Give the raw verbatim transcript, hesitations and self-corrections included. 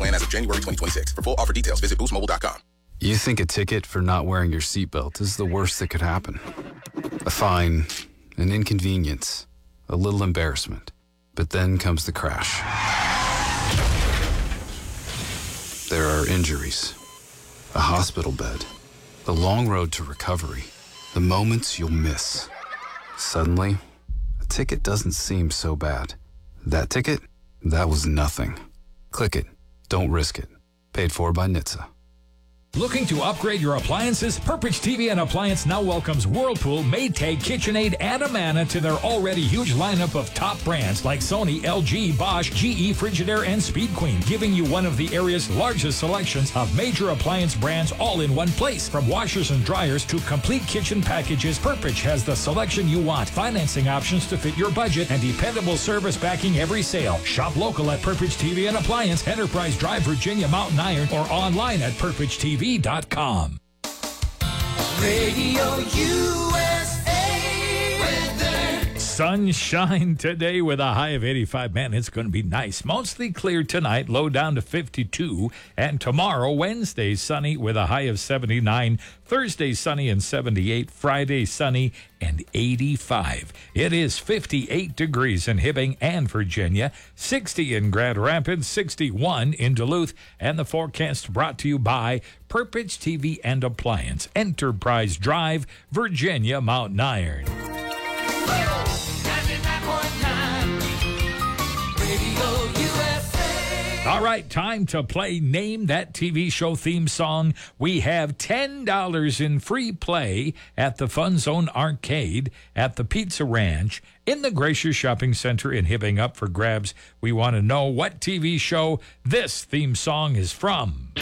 plan as of January twenty twenty-six. For full offer details, visit boost mobile dot com. You think a ticket for not wearing your seatbelt is the worst that could happen. A fine, an inconvenience, a little embarrassment. But then comes the crash. There are injuries, a hospital bed, the long road to recovery, the moments you'll miss. Suddenly, a ticket doesn't seem so bad. That ticket? That was nothing. Click it. Don't risk it. Paid for by N H T S A. Looking to upgrade your appliances? Purpose T V and Appliance now welcomes Whirlpool, Maytag, KitchenAid, and Amana to their already huge lineup of top brands like Sony, L G, Bosch, G E, Frigidaire, and Speed Queen, giving you one of the area's largest selections of major appliance brands all in one place. From washers and dryers to complete kitchen packages, Purpose has the selection you want, financing options to fit your budget, and dependable service backing every sale. Shop local at Purpose T V and Appliance, Enterprise Drive, Virginia, Mountain Iron, or online at purpose T V dot com. Radio U S A weather. Sunshine today with a high of eighty-five. Man, it's going to be nice. Mostly clear tonight, low down to fifty-two. And tomorrow, Wednesday, sunny with a high of seventy-nine. Thursday, sunny and seventy-eight. Friday, sunny and eighty-five. It is fifty-eight degrees in Hibbing and Virginia, sixty in Grand Rapids, sixty-one in Duluth, and the forecast brought to you by Purpose T V and Appliance, Enterprise Drive, Virginia, Mountain Iron. All right, time to play Name That T V Show theme song. We have ten dollars in free play at the Fun Zone Arcade at the Pizza Ranch in the Gracious Shopping Center in Hibbing up for grabs. We want to know what T V show this theme song is from.